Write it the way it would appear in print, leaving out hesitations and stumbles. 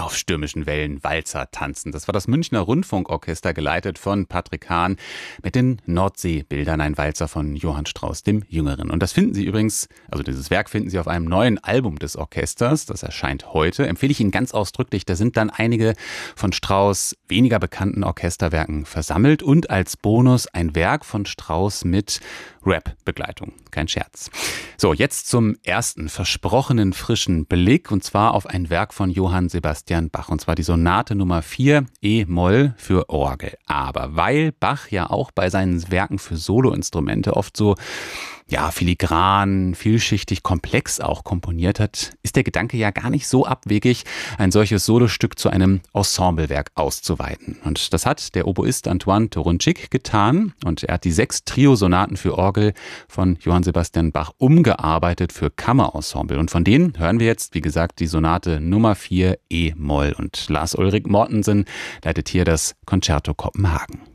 Auf stürmischen Wellen Walzer tanzen. Das war das Münchner Rundfunkorchester, geleitet von Patrick Hahn, mit den Nordseebildern, ein Walzer von Johann Strauss dem Jüngeren. Und das finden Sie übrigens, also dieses Werk finden Sie auf einem neuen Album des Orchesters. Das erscheint heute. Empfehle ich Ihnen ganz ausdrücklich. Da sind dann einige von Strauss weniger bekannten Orchesterwerken versammelt und als Bonus ein Werk von Strauss mit Rap-Begleitung. Kein Scherz. So, jetzt zum ersten versprochenen frischen Blick, und zwar auf ein Werk von Johann Sebastian Bach, und zwar die Sonate Nummer 4 E-Moll für Orgel. Aber weil Bach ja auch bei seinen Werken für Soloinstrumente oft so filigran, vielschichtig, komplex auch komponiert hat, ist der Gedanke ja gar nicht so abwegig, ein solches Solostück zu einem Ensemblewerk auszuweiten. Und das hat der Oboist Antoine Tourunchik getan, und er hat die 6 Trio-Sonaten für Orgel von Johann Sebastian Bach umgearbeitet für Kammerensemble. Und von denen hören wir jetzt, wie gesagt, die Sonate Nummer 4 E-Moll. Und Lars Ulrik Mortensen leitet hier das Concerto Kopenhagen.